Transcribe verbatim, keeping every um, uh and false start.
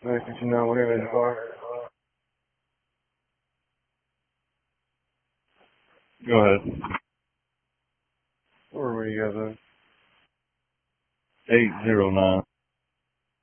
nine fifty-nine, whatever it's for. Go ahead. Where were you guys at? eight zero nine.